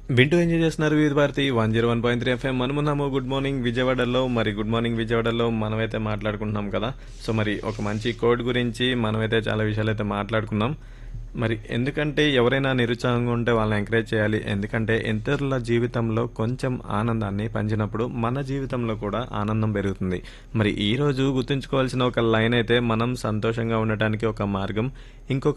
వింటూ ఎంజాయ్ చేస్తున్నారు వివిధ భారతి 101.3 ఎఫ్ఎం. మనమున్నాము గుడ్ మార్నింగ్ విజయవాడలో. మరి గుడ్ మార్నింగ్ విజయవాడలో మనమైతే మాట్లాడుకుంటున్నాం కదా. సో మరి ఒక మంచి కోడ్ గురించి మనమైతే చాలా విషయాలు అయితే మాట్లాడుకున్నాం. మరి ఎందుకంటే ఎవరైనా నిరుత్సాహంగా ఉంటే వాళ్ళని ఎంకరేజ్ చేయాలి. ఎందుకంటే ఇతరుల జీవితంలో కొంచెం ఆనందాన్ని పంచినప్పుడు మన జీవితంలో కూడా ఆనందం పెరుగుతుంది. మరి ఈ రోజు గుర్తుంచుకోవాల్సిన ఒక లైన్ అయితే, మనం సంతోషంగా ఉండటానికి ఒక మార్గం ఇంకొక